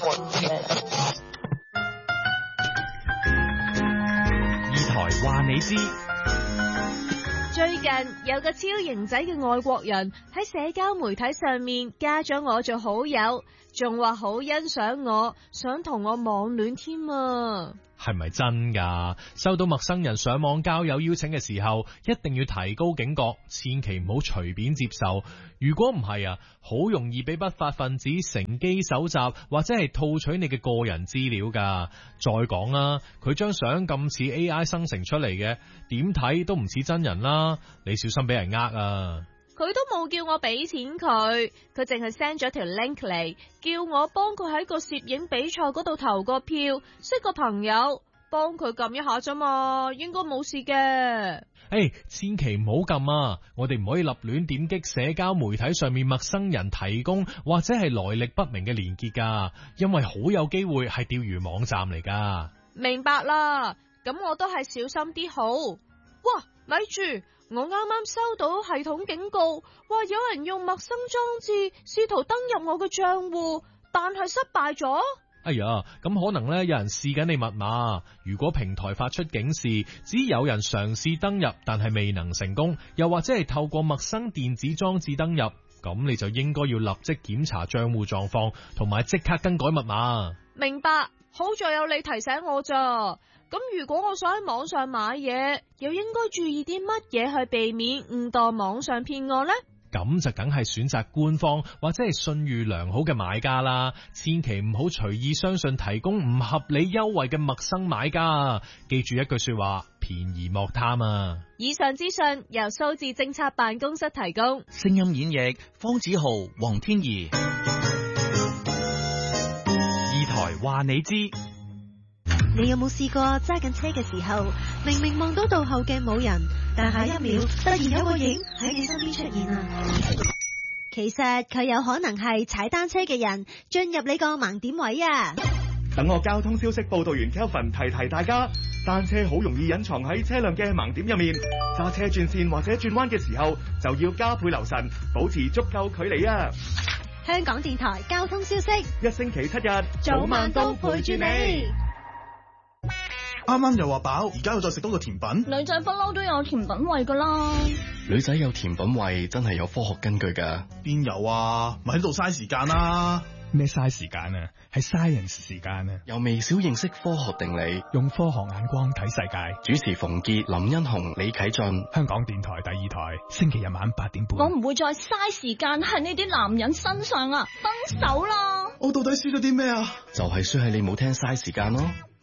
二台話你知。 最近有個超型仔嘅外國人喺社交媒體上面加咗我做好友，仲話好欣賞我，想同我網戀添啊！ 係咪真噶？收到陌生人上網交友邀請嘅時候，一定要提高警覺，千祈唔好隨便接受。如果唔係啊，好容易俾不法分子乘機搜集或者係套取你嘅個人資料噶。再講啦，佢張相咁似 AI 生成出嚟嘅，點睇都唔似真人啦，你小心俾人呃啊！ 佢都冇叫我俾錢佢淨係 send 咗條 link 嚟，叫我幫佢喺個攝影比賽嗰度投個票，識個朋友，幫佢撳一下啫嘛，應該冇事嘅。 千祈唔好撳啊！我哋唔可以立亂點擊社交媒體上面陌生人提供或者係來歷不明嘅連結噶，因為好有機會係釣魚網站嚟噶。 明白啦，咁我都係小心啲好。哇，咪住！我啱啱收到系統警告，話有人用陌生裝置試圖登入我嘅賬戶，但係失敗咗。 哎呀，咁可能呢有人試緊你密碼。如果平台發出警示，指有人嘗試登入但係未能成功，又或者係透過陌生電子裝置登入，咁你就應該要立即檢查賬戶狀況，同埋即刻更改密碼。 明白，好在有你提醒我咋。咁如果我想喺網上買嘢，又應該注意啲乜嘢去避免誤墮網上騙案呢？ 咁就梗係選擇官方或者係信譽良好嘅買家啦，千祈唔好隨意相信提供唔合理優惠嘅陌生買家啊！記住一句說話，便宜莫貪啊！ 以上資訊由數字政策辦公室提供， 聲音演繹方子豪、黃天怡。 二台話你知。 你有冇試過揸緊車嘅時候，明明望到倒後鏡冇人，但下一秒突然有個影喺你身邊出現啊？其實佢有可能係踩單車嘅人進入你個盲點位啊！ 等我交通消息報道員 Kelvin 提大家，單車好容易隱藏喺車輛嘅盲點入面，揸車轉線或者轉彎嘅時候就要加倍留神，保持足夠距離啊！ 香港電台交通消息， 一星期7日， 早晚都陪住你。 啱啱又話飽，而家又再食多個甜品。 女仔不嬲都有甜品胃噶啦。 女仔有甜品胃真係有科學根據噶。 邊有啊？咪喺度嘥時間啦！ 咩嘥時間啊？係 science 時間啊！ 由微小認識科學定理， 用科學眼光睇世界。 主持馮傑、林欣紅、李啟俊， 香港電台第2台，星期日晚8點半。 我唔會再嘥時間喺呢啲男人身上啊！分手啦！ 我到底輸咗啲咩啊？ 就係輸喺你冇聽嘥時間咯。